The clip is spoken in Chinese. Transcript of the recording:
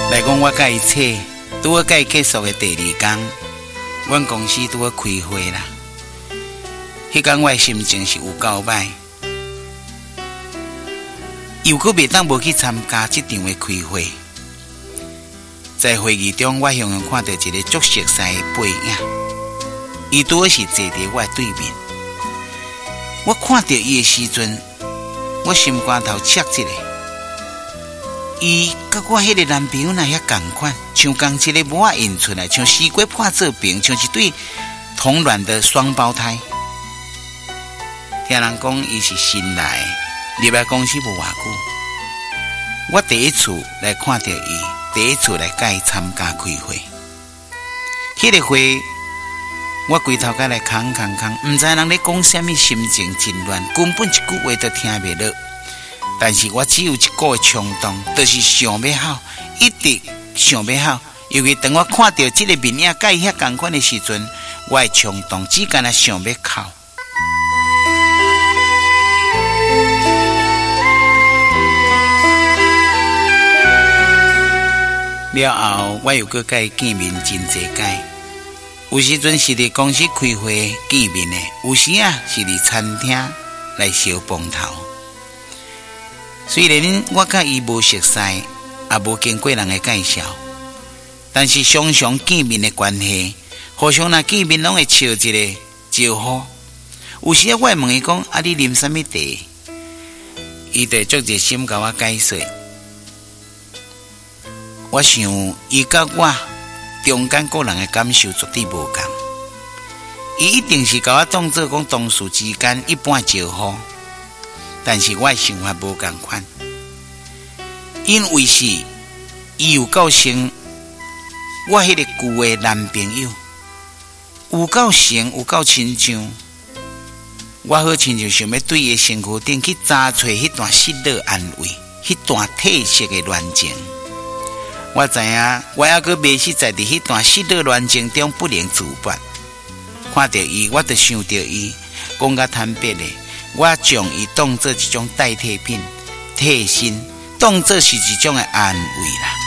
来讲，我甲伊扯，拄好甲伊结束的第2天，阮公司拄好开会啦。迄天我的心情是有够歹，又阁袂当无去参加这场的开会。在会议中，我远远看到一个足熟悉的背影，伊拄好是坐伫我的对面。我看到伊的时阵，我心肝头切一下。伊甲我迄个男朋友那遐同款，像刚一个无印出来，像西瓜破做饼，像一对同卵的双胞胎。听人讲伊是新来的，入来公司无偌久。我第一次来看到伊，第一次来甲伊参加开会。迄个会，我规头家来空，毋知人咧讲啥物，心情真乱，根本一句话都听袂落。但是我只有一股的冲动，就是想要好，一直想要好。尤其当我看到这个面影甲伊遐同款的时阵，我的冲动只干那想要哭。了后，我又搁甲伊见面真侪届。有时阵是伫公司开会见面的，有时是伫餐厅来烧饭头。虽然我甲伊无熟悉，也无经过人的介绍，但是常常见面的关系，互相若见面拢会笑一个招呼。有时我会问伊讲：你啉啥物茶？伊就足热心甲我解说。我想伊甲我中间个人的感受绝对无同，伊一定是甲我当作讲同事之间一般招呼。但是我的想法无同款，因为是伊有够像我迄个旧的男朋友，有够像，有够亲像。我好亲像想要对伊的身躯顶去查找迄段失落安慰，迄段褪色的乱情。我知影，我还阁迷失在迄段失落乱情中不能自拔。看到伊，我就想到伊，讲甲坦白的。我将伊当作一种代替品，替身，当作是一种的安慰啦。